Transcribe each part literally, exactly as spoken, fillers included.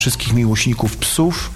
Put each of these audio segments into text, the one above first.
wszystkich miłośników psów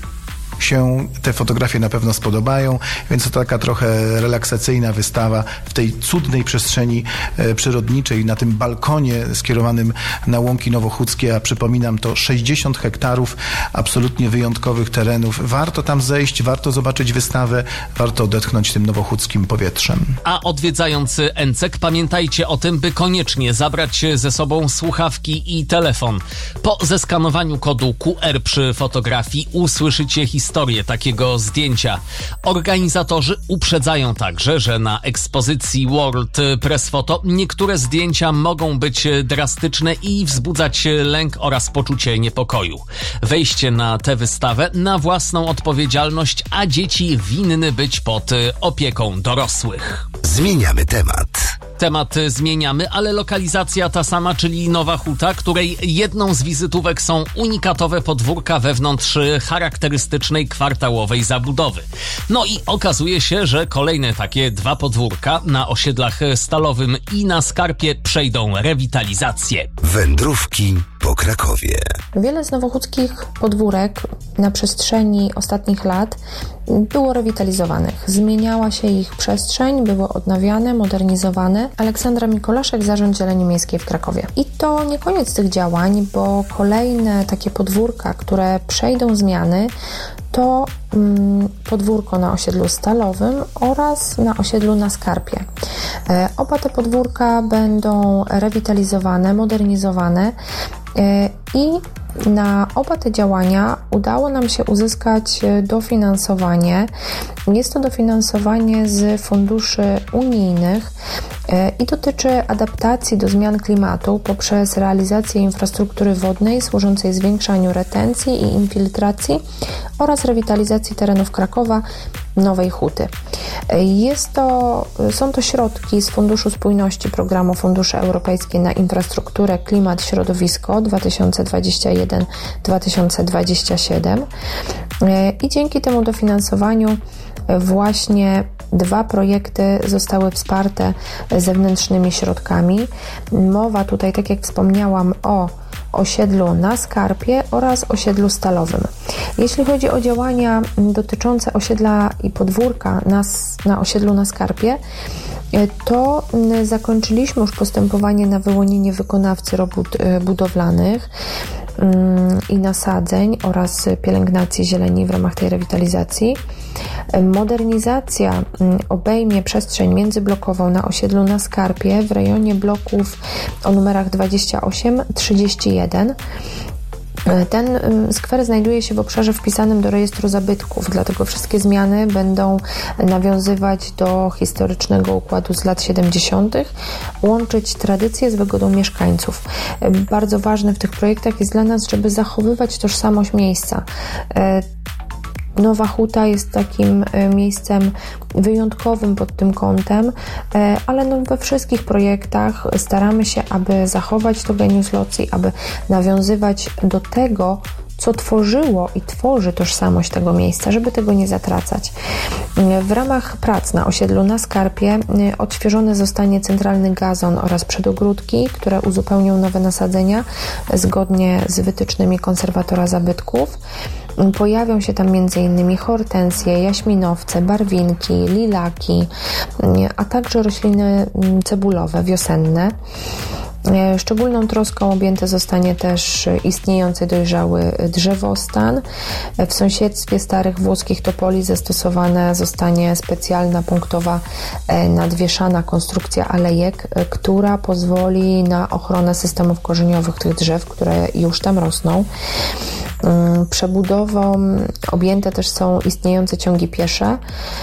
się te fotografie na pewno spodobają, więc to taka trochę relaksacyjna wystawa w tej cudnej przestrzeni e, przyrodniczej, na tym balkonie skierowanym na łąki nowochódzkie, a przypominam, to sześćdziesiąt hektarów absolutnie wyjątkowych terenów. Warto tam zejść, warto zobaczyć wystawę, warto odetchnąć tym nowochódzkim powietrzem. A odwiedzając N C E K, pamiętajcie o tym, by koniecznie zabrać ze sobą słuchawki i telefon. Po zeskanowaniu kodu Q R przy fotografii usłyszycie historię historię takiego zdjęcia. Organizatorzy uprzedzają także, że na ekspozycji World Press Photo niektóre zdjęcia mogą być drastyczne i wzbudzać lęk oraz poczucie niepokoju. Wejście na tę wystawę na własną odpowiedzialność, a dzieci winny być pod opieką dorosłych. Zmieniamy temat. Temat zmieniamy, ale lokalizacja ta sama, czyli Nowa Huta, której jedną z wizytówek są unikatowe podwórka wewnątrz charakterystycznej kwartałowej zabudowy. No i okazuje się, że kolejne takie dwa podwórka na osiedlach Stalowym i na Skarpie przejdą rewitalizację. Wędrówki po Krakowie. Wiele z nowochódzkich podwórek na przestrzeni ostatnich lat było rewitalizowanych. Zmieniała się ich przestrzeń, były odnawiane, modernizowane. Aleksandra Mikolaszek, Zarząd Zieleni Miejskiej w Krakowie. I to nie koniec tych działań, bo kolejne takie podwórka, które przejdą zmiany, to mm, podwórko na osiedlu Stalowym oraz na osiedlu na Skarpie. E, oba te podwórka będą rewitalizowane, modernizowane e, i na oba te działania udało nam się uzyskać dofinansowanie. Jest to dofinansowanie z funduszy unijnych i dotyczy adaptacji do zmian klimatu poprzez realizację infrastruktury wodnej służącej zwiększaniu retencji i infiltracji oraz rewitalizacji terenów Krakowa, Nowej Huty. Jest to, są to środki z Funduszu Spójności Programu Fundusze Europejskie na Infrastrukturę, Klimat, Środowisko dwa tysiące dwadzieścia jeden do dwa tysiące dwudziestego siódmego i dzięki temu dofinansowaniu właśnie dwa projekty zostały wsparte zewnętrznymi środkami. Mowa tutaj, tak jak wspomniałam, o osiedlu na Skarpie oraz osiedlu Stalowym. Jeśli chodzi o działania dotyczące osiedla i podwórka na, na osiedlu na Skarpie, to zakończyliśmy już postępowanie na wyłonienie wykonawcy robót budowlanych i nasadzeń oraz pielęgnacji zieleni w ramach tej rewitalizacji. Modernizacja obejmie przestrzeń międzyblokową na osiedlu na Skarpie w rejonie bloków o numerach dwadzieścia osiem trzydzieści jeden. Ten skwer znajduje się w obszarze wpisanym do rejestru zabytków, dlatego wszystkie zmiany będą nawiązywać do historycznego układu z lat siedemdziesiątych, łączyć tradycje z wygodą mieszkańców. Bardzo ważne w tych projektach jest dla nas, żeby zachowywać tożsamość miejsca. Nowa Huta jest takim miejscem wyjątkowym pod tym kątem, ale no we wszystkich projektach staramy się, aby zachować to genius loci, aby nawiązywać do tego, co tworzyło i tworzy tożsamość tego miejsca, żeby tego nie zatracać. W ramach prac na osiedlu na Skarpie odświeżony zostanie centralny gazon oraz przedogródki, które uzupełnią nowe nasadzenia zgodnie z wytycznymi konserwatora zabytków. Pojawią się tam między innymi hortensje, jaśminowce, barwinki, lilaki, a także rośliny cebulowe, wiosenne. Szczególną troską objęty zostanie też istniejący dojrzały drzewostan. W sąsiedztwie starych włoskich topoli zastosowana zostanie specjalna punktowa nadwieszana konstrukcja alejek, która pozwoli na ochronę systemów korzeniowych tych drzew, które już tam rosną. Przebudową objęte też są istniejące ciągi piesze.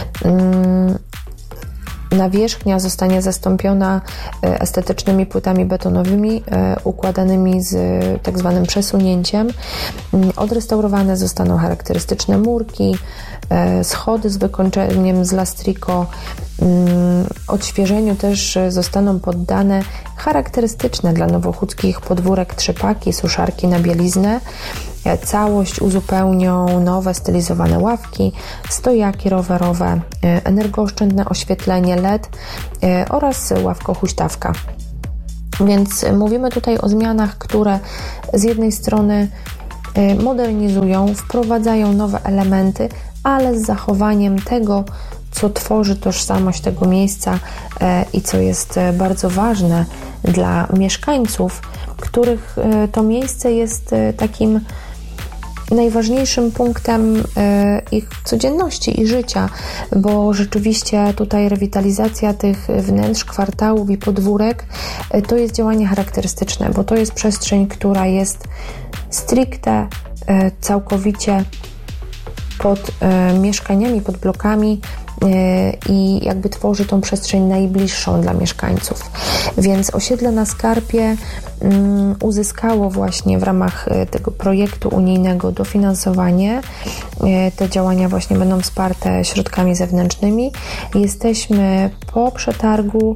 Nawierzchnia zostanie zastąpiona estetycznymi płytami betonowymi układanymi z tak zwanym przesunięciem. Odrestaurowane zostaną charakterystyczne murki, schody z wykończeniem z lastriko. Odświeżeniu też zostaną poddane charakterystyczne dla nowochódzkich podwórek trzypaki, suszarki na bieliznę. Całość uzupełnią nowe stylizowane ławki, stojaki rowerowe, energooszczędne oświetlenie L E D oraz ławko-huśtawka. Więc mówimy tutaj o zmianach, które z jednej strony modernizują, wprowadzają nowe elementy, ale z zachowaniem tego, co tworzy tożsamość tego miejsca i co jest bardzo ważne dla mieszkańców, których to miejsce jest takim najważniejszym punktem ich codzienności i życia, bo rzeczywiście tutaj rewitalizacja tych wnętrz, kwartałów i podwórek to jest działanie charakterystyczne, bo to jest przestrzeń, która jest stricte, całkowicie pod mieszkaniami, pod blokami i jakby tworzy tą przestrzeń najbliższą dla mieszkańców. Więc osiedle na Skarpie uzyskało właśnie w ramach tego projektu unijnego dofinansowanie. Te działania właśnie będą wsparte środkami zewnętrznymi. Jesteśmy po przetargu,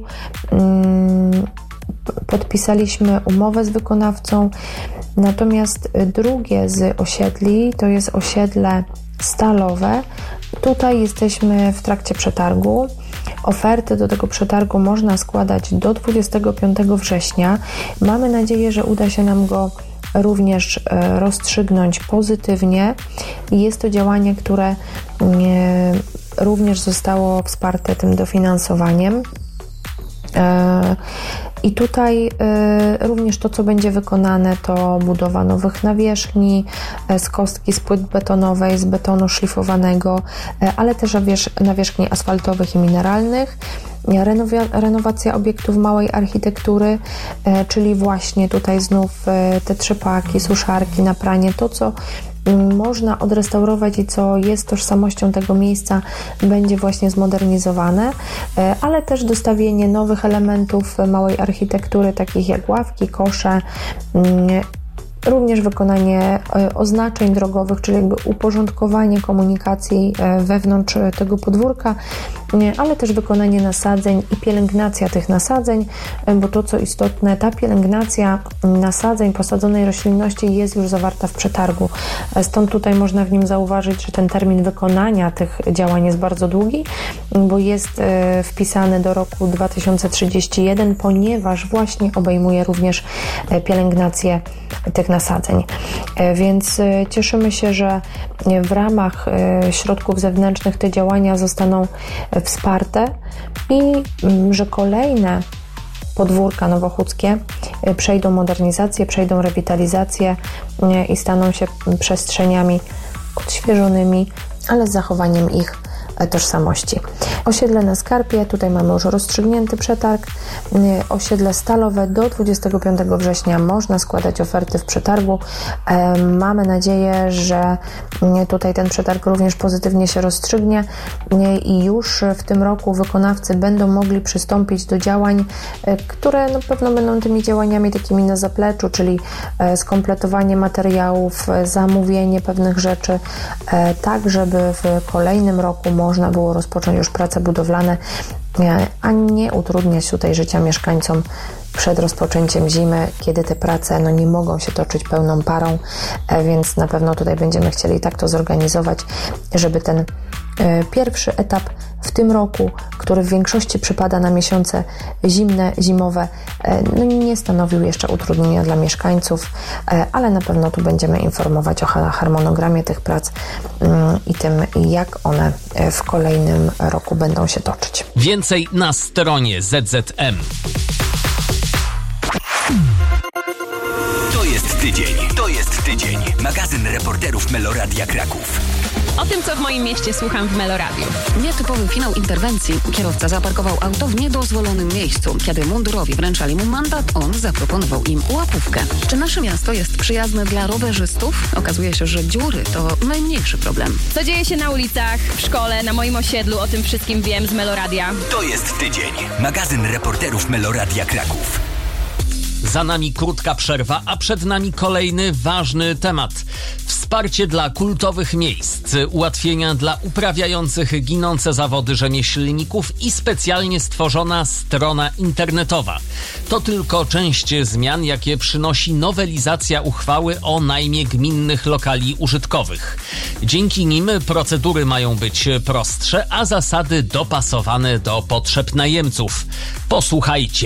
podpisaliśmy umowę z wykonawcą, natomiast drugie z osiedli to jest osiedle Stalowe. Tutaj jesteśmy w trakcie przetargu. Oferty do tego przetargu można składać do dwudziestego piątego września. Mamy nadzieję, że uda się nam go również rozstrzygnąć pozytywnie. Jest to działanie, które również zostało wsparte tym dofinansowaniem. I tutaj y, również to, co będzie wykonane, to budowa nowych nawierzchni z kostki, z płyt betonowej, z betonu szlifowanego, y, ale też nawierzchni asfaltowych i mineralnych. Renowa- renowacja obiektów małej architektury, y, czyli właśnie tutaj znów y, te trzepaki, suszarki na pranie, to co można odrestaurować i co jest tożsamością tego miejsca, będzie właśnie zmodernizowane, ale też dostawienie nowych elementów małej architektury, takich jak ławki, kosze, również wykonanie oznaczeń drogowych, czyli jakby uporządkowanie komunikacji wewnątrz tego podwórka, ale też wykonanie nasadzeń i pielęgnacja tych nasadzeń, bo to, co istotne, ta pielęgnacja nasadzeń, posadzonej roślinności jest już zawarta w przetargu. Stąd tutaj można w nim zauważyć, że ten termin wykonania tych działań jest bardzo długi, bo jest wpisany do roku dwa tysiące trzydziestego pierwszego, ponieważ właśnie obejmuje również pielęgnację tych nasadzeń. Więc cieszymy się, że w ramach środków zewnętrznych te działania zostaną wsparte i że kolejne podwórka nowochódzkie przejdą modernizację, przejdą rewitalizację i staną się przestrzeniami odświeżonymi, ale z zachowaniem ich tożsamości. Osiedle na Skarpie, tutaj mamy już rozstrzygnięty przetarg. Osiedle Stalowe do dwudziestego piątego września można składać oferty w przetargu. Mamy nadzieję, że tutaj ten przetarg również pozytywnie się rozstrzygnie i już w tym roku wykonawcy będą mogli przystąpić do działań, które na pewno będą tymi działaniami takimi na zapleczu, czyli skompletowanie materiałów, zamówienie pewnych rzeczy, tak żeby w kolejnym roku można było rozpocząć już prace budowlane, a nie utrudniać tutaj życia mieszkańcom przed rozpoczęciem zimy, kiedy te prace no, nie mogą się toczyć pełną parą, więc na pewno tutaj będziemy chcieli tak to zorganizować, żeby ten pierwszy etap w tym roku, który w większości przypada na miesiące zimne, zimowe, no nie stanowił jeszcze utrudnienia dla mieszkańców, ale na pewno tu będziemy informować o harmonogramie tych prac i tym, jak one w kolejnym roku będą się toczyć. Więcej na stronie Z Z M. To jest tydzień, to jest tydzień. Magazyn reporterów Meloradia Kraków. O tym, co w moim mieście słucham w Meloradiu. Nietypowy finał interwencji. Kierowca zaparkował auto w niedozwolonym miejscu. Kiedy mundurowi wręczali mu mandat, on zaproponował im łapówkę. Czy nasze miasto jest przyjazne dla rowerzystów? Okazuje się, że dziury to najmniejszy problem. Co dzieje się na ulicach, w szkole, na moim osiedlu, o tym wszystkim wiem z Meloradia. To jest tydzień. Magazyn reporterów Meloradia Kraków. Za nami krótka przerwa, a przed nami kolejny ważny temat. Wsparcie dla kultowych miejsc, ułatwienia dla uprawiających ginące zawody rzemieślników i specjalnie stworzona strona internetowa. To tylko część zmian, jakie przynosi nowelizacja uchwały o najmie gminnych lokali użytkowych. Dzięki nim procedury mają być prostsze, a zasady dopasowane do potrzeb najemców. Posłuchajcie.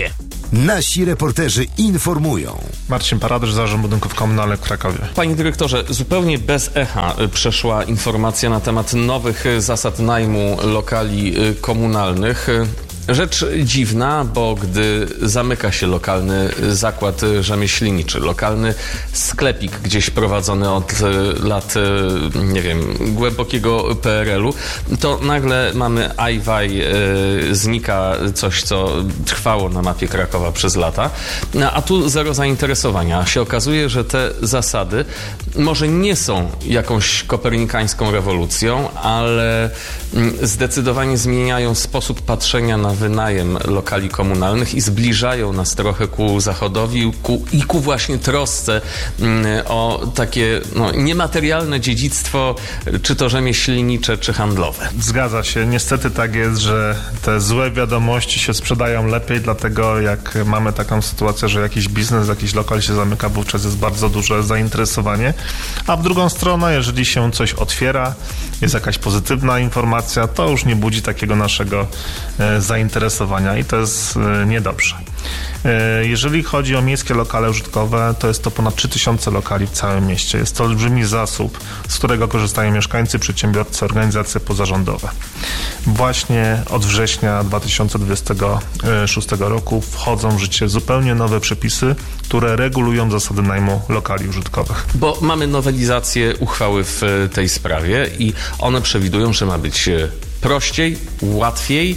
Nasi reporterzy informują. Marcin Paradysz, Zarząd Budynków Komunalnych w Krakowie. Panie dyrektorze, zupełnie bez echa przeszła informacja na temat nowych zasad najmu lokali komunalnych. Rzecz dziwna, bo gdy zamyka się lokalny zakład rzemieślniczy, lokalny sklepik gdzieś prowadzony od lat, nie wiem, głębokiego P R L u, to nagle mamy ajwaj, znika coś, co trwało na mapie Krakowa przez lata, a tu zero zainteresowania. Się okazuje, że te zasady może nie są jakąś kopernikańską rewolucją, ale zdecydowanie zmieniają sposób patrzenia na wynajem lokali komunalnych i zbliżają nas trochę ku zachodowi ku, i ku właśnie trosce mm, o takie no, niematerialne dziedzictwo, czy to rzemieślnicze, czy handlowe. Zgadza się. Niestety tak jest, że te złe wiadomości się sprzedają lepiej, dlatego jak mamy taką sytuację, że jakiś biznes, jakiś lokal się zamyka, wówczas jest bardzo duże zainteresowanie. A w drugą stronę, jeżeli się coś otwiera, jest jakaś pozytywna informacja, to już nie budzi takiego naszego e, zainteresowania i to jest e, niedobrze. E, jeżeli chodzi o miejskie lokale użytkowe, to jest to ponad trzy tysiące lokali w całym mieście. Jest to olbrzymi zasób, z którego korzystają mieszkańcy, przedsiębiorcy, organizacje pozarządowe. Właśnie od września dwa tysiące dwudziestego szóstego roku wchodzą w życie zupełnie nowe przepisy, które regulują zasady najmu lokali użytkowych. Bo mamy nowelizację uchwały w tej sprawie i one przewidują, że ma być prościej, łatwiej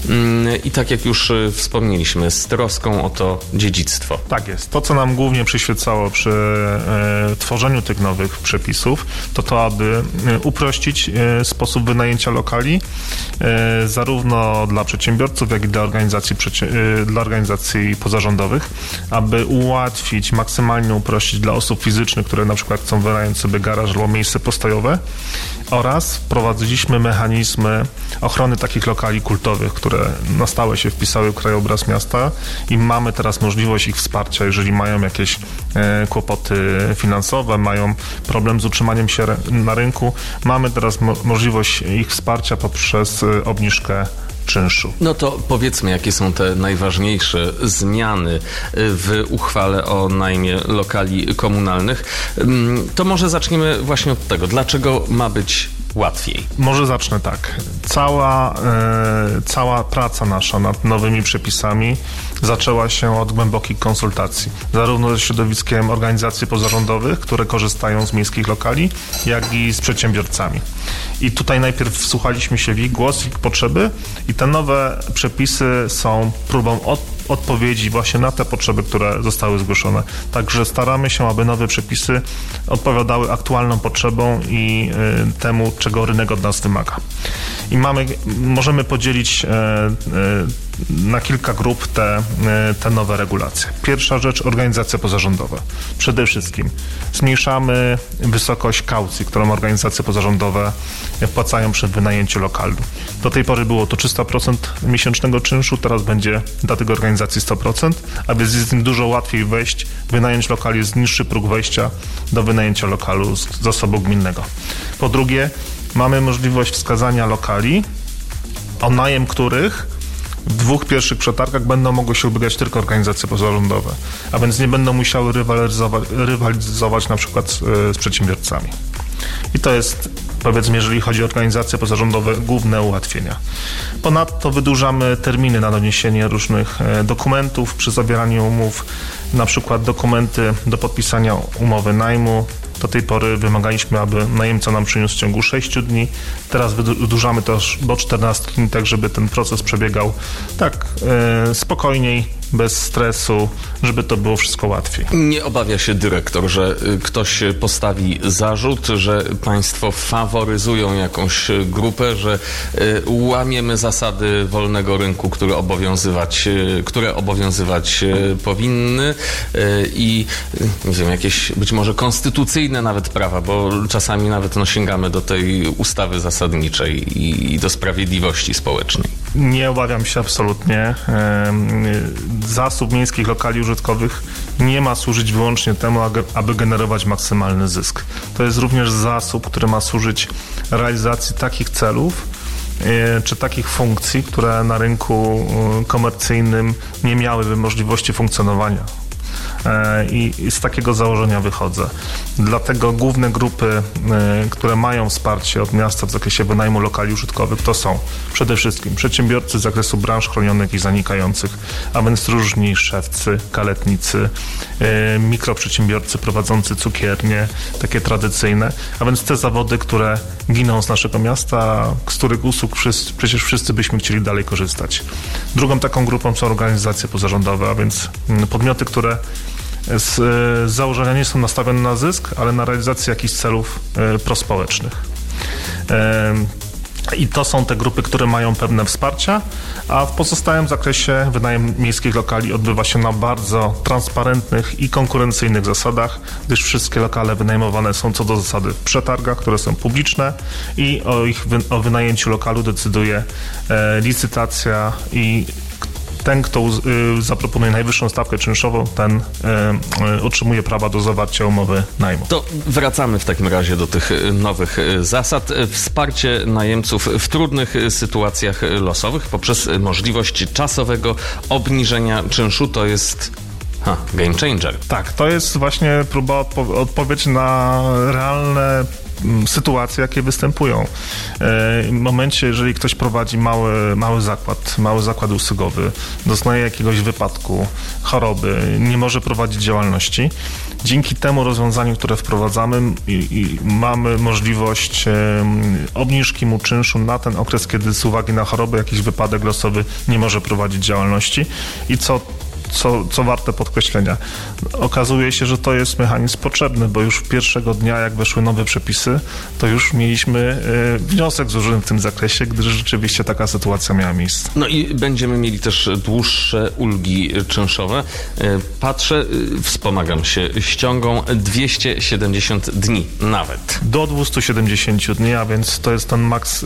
i tak jak już wspomnieliśmy, z troską o to dziedzictwo. Tak jest. To, co nam głównie przyświecało przy e, tworzeniu tych nowych przepisów, to to, aby uprościć e, sposób wynajęcia lokali, e, zarówno dla przedsiębiorców, jak i dla organizacji, e, dla organizacji pozarządowych, aby ułatwić, maksymalnie uprościć dla osób fizycznych, które na przykład chcą wynająć sobie garaż albo miejsce postojowe, oraz wprowadziliśmy mechanizmy ochrony takich lokali kultowych, które na stałe się wpisały w krajobraz miasta i mamy teraz możliwość ich wsparcia, jeżeli mają jakieś e, kłopoty finansowe, mają problem z utrzymaniem się na rynku. Mamy teraz mo- możliwość ich wsparcia poprzez e, obniżkę czynszu. No to powiedzmy, jakie są te najważniejsze zmiany w uchwale o najmie lokali komunalnych. To może zaczniemy właśnie od tego. Dlaczego ma być łatwiej? Może zacznę tak. Cała, e, cała praca nasza nad nowymi przepisami zaczęła się od głębokich konsultacji, zarówno ze środowiskiem organizacji pozarządowych, które korzystają z miejskich lokali, jak i z przedsiębiorcami. I tutaj najpierw wsłuchaliśmy się w ich głos, w ich potrzeby i te nowe przepisy są próbą od, odpowiedzi właśnie na te potrzeby, które zostały zgłoszone. Także staramy się, aby nowe przepisy odpowiadały aktualnym potrzebom i y, temu, czego rynek od nas wymaga. I mamy, możemy podzielić y, y, na kilka grup te, te nowe regulacje. Pierwsza rzecz, organizacje pozarządowe. Przede wszystkim zmniejszamy wysokość kaucji, którą organizacje pozarządowe wpłacają przy wynajęciu lokalu. Do tej pory było to trzysta procent miesięcznego czynszu, teraz będzie dla tych organizacji sto procent, a więc jest im dużo łatwiej wejść, wynająć lokal, jest niższy próg wejścia do wynajęcia lokalu z zasobu gminnego. Po drugie, mamy możliwość wskazania lokali, o najem których w dwóch pierwszych przetargach będą mogły się ubiegać tylko organizacje pozarządowe, a więc nie będą musiały rywalizować, rywalizować na przykład z, z przedsiębiorcami. I to jest, powiedzmy, jeżeli chodzi o organizacje pozarządowe, główne ułatwienia. Ponadto wydłużamy terminy na doniesienie różnych dokumentów przy zawieraniu umów, na przykład dokumenty do podpisania umowy najmu. Do tej pory wymagaliśmy, aby najemca nam przyniósł w ciągu sześciu dni. Teraz wydłużamy to do czternastu dni, tak żeby ten proces przebiegał tak e, spokojniej, bez stresu, żeby to było wszystko łatwiej. Nie obawia się dyrektor, że ktoś postawi zarzut, że państwo faworyzują jakąś grupę, że łamiemy zasady wolnego rynku, które obowiązywać, które obowiązywać powinny i nie wiem, jakieś być może konstytucyjne nawet prawa, bo czasami nawet no, sięgamy do tej ustawy zasadniczej i do sprawiedliwości społecznej. Nie obawiam się absolutnie. Zasób miejskich lokali użytkowych nie ma służyć wyłącznie temu, aby generować maksymalny zysk. To jest również zasób, który ma służyć realizacji takich celów, czy takich funkcji, które na rynku komercyjnym nie miałyby możliwości funkcjonowania. I z takiego założenia wychodzę. Dlatego główne grupy, które mają wsparcie od miasta w zakresie wynajmu lokali użytkowych, to są przede wszystkim przedsiębiorcy z zakresu branż chronionych i zanikających, a więc różni szewcy, kaletnicy, mikroprzedsiębiorcy prowadzący cukiernie, takie tradycyjne, a więc te zawody, które giną z naszego miasta, z których usług wszyscy, przecież wszyscy byśmy chcieli dalej korzystać. Drugą taką grupą są organizacje pozarządowe, a więc podmioty, które z, z założenia nie są nastawione na zysk, ale na realizację jakichś celów e, prospołecznych. E, I to są te grupy, które mają pewne wsparcia, a w pozostałym zakresie wynajem miejskich lokali odbywa się na bardzo transparentnych i konkurencyjnych zasadach, gdyż wszystkie lokale wynajmowane są co do zasady w przetargach, które są publiczne i o ich wy, o wynajęciu lokalu decyduje e, licytacja i ten, kto y, zaproponuje najwyższą stawkę czynszową, ten y, y, otrzymuje prawa do zawarcia umowy najmu. To wracamy w takim razie do tych nowych zasad. Wsparcie najemców w trudnych sytuacjach losowych poprzez możliwość czasowego obniżenia czynszu to jest ha, game changer. Tak, to jest właśnie próba odpo- odpowiedź na realne sytuacje, jakie występują. W momencie, jeżeli ktoś prowadzi mały, mały zakład, mały zakład usługowy, doznaje jakiegoś wypadku, choroby, nie może prowadzić działalności, dzięki temu rozwiązaniu, które wprowadzamy i, i mamy możliwość e, obniżki mu czynszu na ten okres, kiedy z uwagi na chorobę, jakiś wypadek losowy nie może prowadzić działalności i co Co, co warte podkreślenia. Okazuje się, że to jest mechanizm potrzebny, bo już pierwszego dnia, jak weszły nowe przepisy, to już mieliśmy y, wniosek złożony w tym zakresie, gdyż rzeczywiście taka sytuacja miała miejsce. No i będziemy mieli też dłuższe ulgi czynszowe. Patrzę, wspomagam się ściągą dwieście siedemdziesiąt dni nawet. Do dwieście siedemdziesiąt dni, a więc to jest ten maks... Y,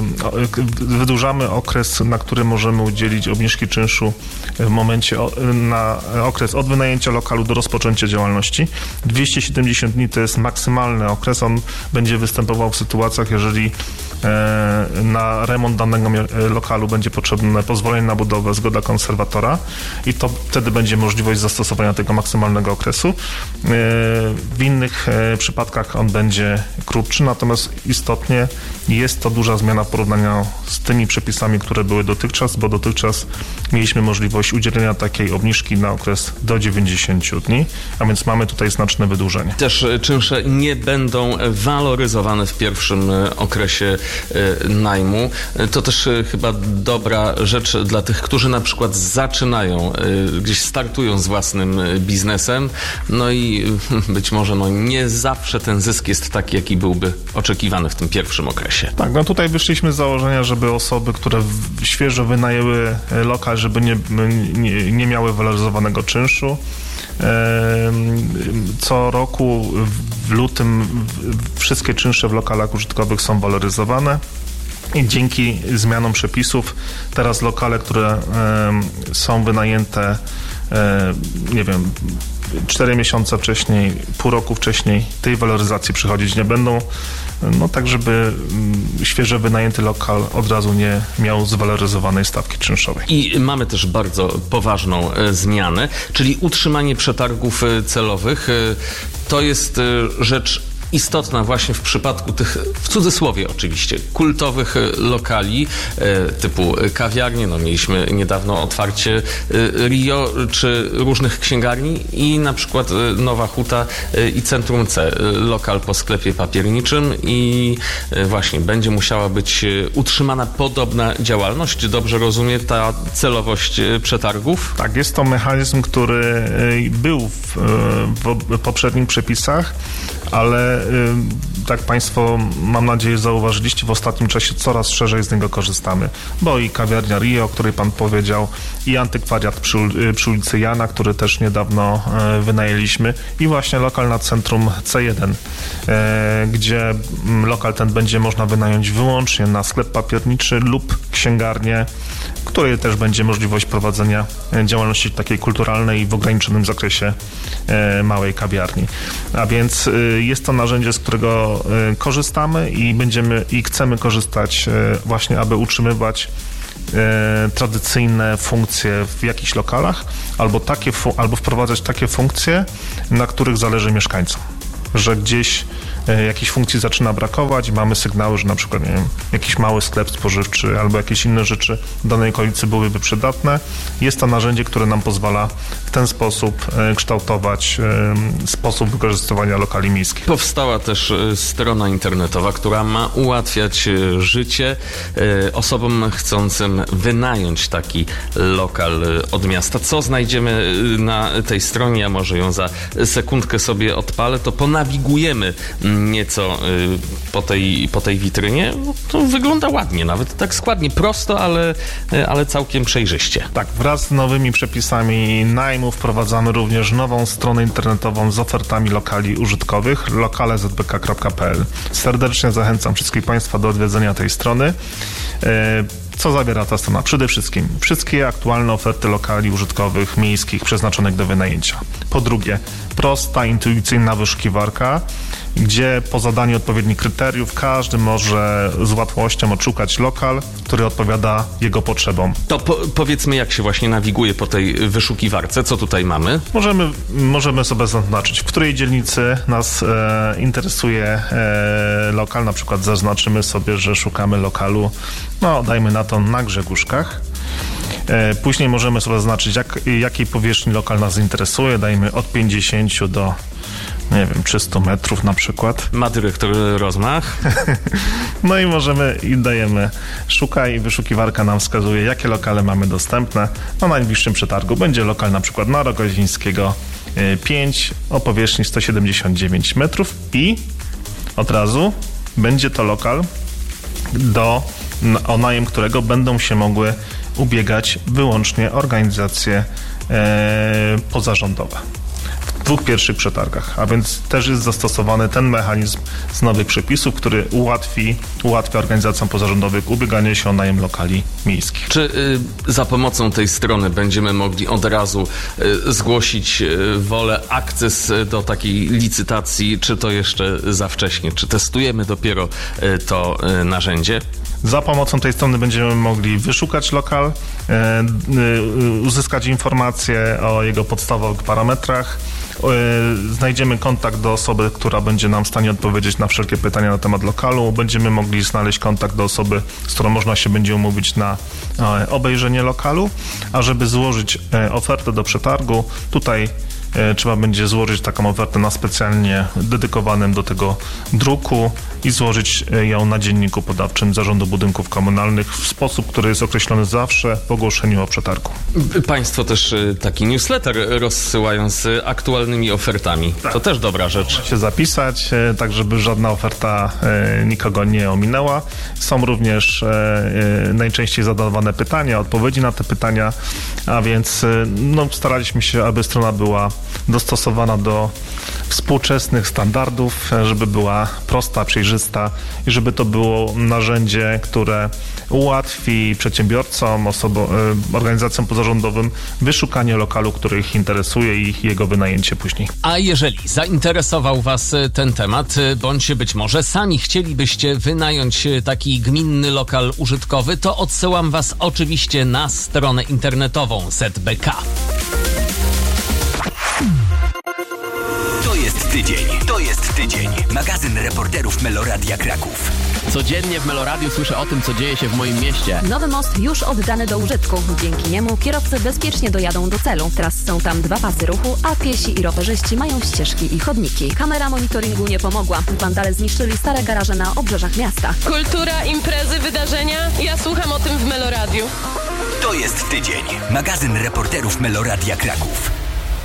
wydłużamy okres, na który możemy udzielić obniżki czynszu w momencie na okres od wynajęcia lokalu do rozpoczęcia działalności. dwieście siedemdziesiąt dni to jest maksymalny okres. On będzie występował w sytuacjach, jeżeli e, na remont danego lokalu będzie potrzebne pozwolenie na budowę, zgoda konserwatora i to wtedy będzie możliwość zastosowania tego maksymalnego okresu. E, w innych e, przypadkach on będzie krótszy, natomiast istotnie jest to duża zmiana w porównaniu z tymi przepisami, które były dotychczas, bo dotychczas mieliśmy możliwość udzielenia takiej obniżki na okres do dziewięćdziesięciu dni, a więc mamy tutaj znaczne wydłużenie. Też czynsze nie będą waloryzowane w pierwszym okresie najmu. To też chyba dobra rzecz dla tych, którzy na przykład zaczynają, gdzieś startują z własnym biznesem, no i być może no nie zawsze ten zysk jest taki, jaki byłby oczekiwany w tym pierwszym okresie. Tak, no tutaj wyszliśmy z założenia, żeby osoby, które świeżo wynajęły lokal, żeby nie, nie, nie miały waloryzowanego czynszu. Co roku w lutym wszystkie czynsze w lokalach użytkowych są waloryzowane i dzięki zmianom przepisów teraz lokale, które są wynajęte, nie wiem, cztery miesiące wcześniej, pół roku wcześniej tej waloryzacji przychodzić nie będą, no tak, żeby świeżo wynajęty lokal od razu nie miał zwaloryzowanej stawki czynszowej. I mamy też bardzo poważną zmianę, czyli utrzymanie przetargów celowych. To jest rzecz istotna właśnie w przypadku tych, w cudzysłowie oczywiście, kultowych lokali typu kawiarnie. No, mieliśmy niedawno otwarcie Rio czy różnych księgarni i na przykład Nowa Huta i Centrum C, lokal po sklepie papierniczym i właśnie będzie musiała być utrzymana podobna działalność. Dobrze rozumiem ta celowość przetargów? Tak, jest to mechanizm, który był w, w poprzednich przepisach, ale tak Państwo, mam nadzieję, zauważyliście, w ostatnim czasie coraz szerzej z niego korzystamy, bo i kawiarnia Rio, o której Pan powiedział, i antykwariat przy, przy ulicy Jana, który też niedawno wynajęliśmy, i właśnie lokal na centrum C jeden, gdzie lokal ten będzie można wynająć wyłącznie na sklep papierniczy lub księgarnię, w której też będzie możliwość prowadzenia działalności takiej kulturalnej i w ograniczonym zakresie małej kawiarni. A więc jest to narzędzie narzędzie, z którego y, korzystamy i będziemy i chcemy korzystać y, właśnie, aby utrzymywać y, tradycyjne funkcje w jakichś lokalach albo, takie fu- albo wprowadzać takie funkcje, na których zależy mieszkańcom. Że gdzieś e, jakiejś funkcji zaczyna brakować i mamy sygnały, że na przykład, nie wiem, jakiś mały sklep spożywczy albo jakieś inne rzeczy w danej okolicy byłyby przydatne. Jest to narzędzie, które nam pozwala w ten sposób e, kształtować e, sposób wykorzystywania lokali miejskich. Powstała też e, strona internetowa, która ma ułatwiać e, życie e, osobom chcącym wynająć taki lokal e, od miasta. Co znajdziemy e, na tej stronie? Ja może ją za sekundkę sobie odpalę, to ponawigujemy nieco y, po tej, po tej witrynie. No, to wygląda ładnie, nawet tak składnie, prosto, ale, y, ale całkiem przejrzyście. Tak, wraz z nowymi przepisami najmu wprowadzamy również nową stronę internetową z ofertami lokali użytkowych, lokale z b k kropka p l. Serdecznie zachęcam wszystkich Państwa do odwiedzenia tej strony. Y, Co zawiera ta strona? Przede wszystkim wszystkie aktualne oferty lokali użytkowych, miejskich, przeznaczonych do wynajęcia. Po drugie, prosta, intuicyjna wyszukiwarka, gdzie po zadaniu odpowiednich kryteriów każdy może z łatwością odszukać lokal, który odpowiada jego potrzebom. To po, powiedzmy, jak się właśnie nawiguje po tej wyszukiwarce, co tutaj mamy? Możemy, możemy sobie zaznaczyć, w której dzielnicy nas e, interesuje e, lokal, na przykład zaznaczymy sobie, że szukamy lokalu, no dajmy na to na Grzegórzkach. E, później możemy sobie zaznaczyć, jak, jakiej powierzchni lokal nas interesuje, dajmy od pięćdziesięciu do, nie wiem, trzystu metrów na przykład. Ma dyrektor rozmach. No i możemy, i dajemy szukaj, wyszukiwarka nam wskazuje, jakie lokale mamy dostępne. Na najbliższym przetargu będzie lokal na przykład na Rogozińskiego pięć o powierzchni sto siedemdziesiąt dziewięć metrów i od razu będzie to lokal, do, o najem którego będą się mogły ubiegać wyłącznie organizacje e, pozarządowe. W dwóch pierwszych przetargach, a więc też jest zastosowany ten mechanizm z nowych przepisów, który ułatwi, ułatwia organizacjom pozarządowym ubieganie się o najem lokali miejskich. Czy y, za pomocą tej strony będziemy mogli od razu y, zgłosić y, wolę, akces do takiej licytacji, czy to jeszcze za wcześnie? Czy testujemy dopiero y, to y, narzędzie? Za pomocą tej strony będziemy mogli wyszukać lokal, e, e, uzyskać informacje o jego podstawowych parametrach, e, znajdziemy kontakt do osoby, która będzie nam w stanie odpowiedzieć na wszelkie pytania na temat lokalu, będziemy mogli znaleźć kontakt do osoby, z którą można się będzie umówić na e, obejrzenie lokalu, a żeby złożyć e, ofertę do przetargu, tutaj e, trzeba będzie złożyć taką ofertę na specjalnie dedykowanym do tego druku i złożyć ją na dzienniku podawczym Zarządu Budynków Komunalnych w sposób, który jest określony zawsze po ogłoszeniu o przetargu. Państwo też taki newsletter rozsyłają z aktualnymi ofertami. Tak. To też dobra rzecz. Można się zapisać, tak żeby żadna oferta nikogo nie ominęła. Są również najczęściej zadawane pytania, odpowiedzi na te pytania, a więc no, staraliśmy się, aby strona była dostosowana do współczesnych standardów, żeby była prosta, przejrzysta i żeby to było narzędzie, które ułatwi przedsiębiorcom, osobom, organizacjom pozarządowym wyszukanie lokalu, który ich interesuje i jego wynajęcie później. A jeżeli zainteresował Was ten temat, bądź być może sami chcielibyście wynająć taki gminny lokal użytkowy, to odsyłam Was oczywiście na stronę internetową Z B K. Tydzień. To jest tydzień. Magazyn reporterów Meloradia Kraków. Codziennie w Meloradiu słyszę o tym, co dzieje się w moim mieście. Nowy most już oddany do użytku. Dzięki niemu kierowcy bezpiecznie dojadą do celu. Teraz są tam dwa pasy ruchu, a piesi i rowerzyści mają ścieżki i chodniki. Kamera monitoringu nie pomogła. Wandale zniszczyli stare garaże na obrzeżach miasta. Kultura, imprezy, wydarzenia. Ja słucham o tym w Meloradiu. To jest tydzień. Magazyn reporterów Meloradia Kraków.